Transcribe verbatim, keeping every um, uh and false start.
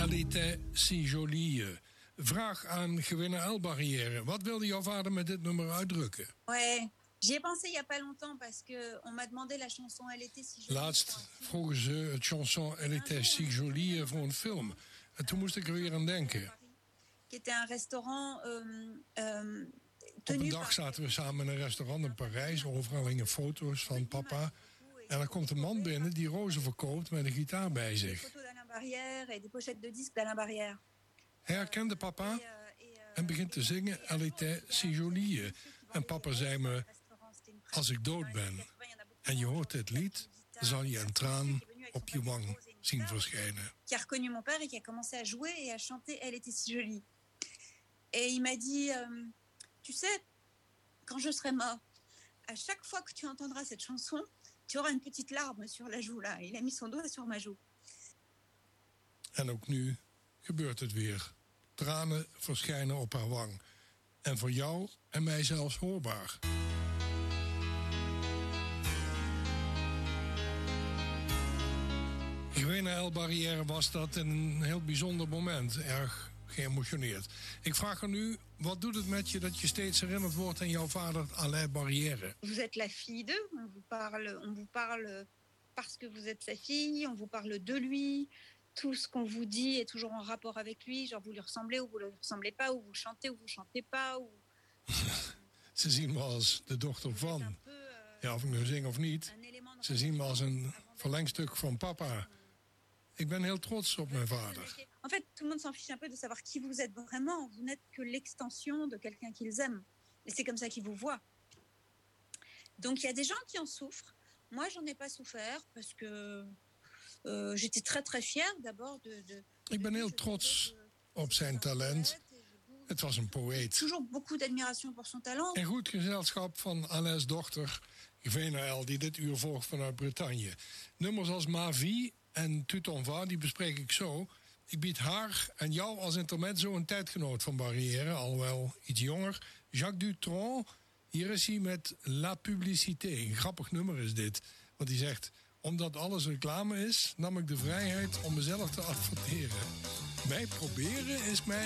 Elle était si jolie. Vraag aan Gewinne L-barrière. Wat wilde jouw vader met dit nummer uitdrukken? Ouais, j'y ai pensé il y a pas longtemps parce que on m'a demandé la chanson Elle était si jolie. Laatst vroegen ze het chanson Elle était si jolie voor een film. En toen moest ik er weer aan denken. Qui était un restaurant um, um, Op een dag zaten we samen in een restaurant in Parijs. Overal hingen foto's van papa. En er komt een man binnen die rozen verkoopt met een gitaar bij zich. Hij herkende papa en begint te zingen Elle était si jolie. En papa zei me, als ik dood ben en je hoort dit lied, zal je een traan op je wang zien verschijnen. Qui a reconnu mon père et qui a commencé à jouer et à chanter Elle était si jolie. Et il m'a dit, euh, tu sais, quand je serai mort, à chaque fois que tu entendras cette chanson, tu auras une petite larme sur la joue là. Il a mis son doigt sur ma joue. En ook nu gebeurt het weer. Tranen verschijnen op haar wang. En voor jou en mij zelfs hoorbaar. Gewinne L-barrière was dat een heel bijzonder moment. Erg geëmotioneerd. Ik vraag er nu, wat doet het met je dat je steeds herinnerd wordt aan jouw vader Alain Barrière? Vous êtes la fille d'eux, on vous parle, on vous parle parce que vous êtes sa fille, on vous parle de lui. Tout ce qu'on vous dit est toujours en rapport avec lui. Genre, vous lui ressemblez ou vous lui ressemblez pas, ou vous chantez ou vous chantez pas. Ou... Ze zien me als de dochter van. Ja, of ik nu zing of niet. Ze zien me als een verlengstuk van papa. Ik ben heel trots op mijn vader. En fait, tout le monde s'en fiche un peu de savoir qui vous êtes vraiment. Vous n'êtes que l'extension de quelqu'un qu'ils aiment. Et c'est comme ça qu'ils vous voient. Donc, il y a des gens qui en souffrent. Moi, j'en ai pas souffert parce que euh, j'étais très, très fière d'abord de... de ik ben heel trots op zijn talent. Het was een poëet. Toujours beaucoup d'admiration pour son talent. En goed gezelschap van Alain's dochter, Gewinne L, die dit uur volgt vanuit Bretagne. Nummers als Ma Vie en Tu t'en vas, die bespreek ik zo. Ik bied haar en jou als intermezzo een tijdgenoot van Barrière, al wel iets jonger. Jacques Dutronc, hier is hij met La Publicité. Een grappig nummer is dit. Want hij zegt, omdat alles reclame is, nam ik de vrijheid om mezelf te adverteren. Mij proberen is mij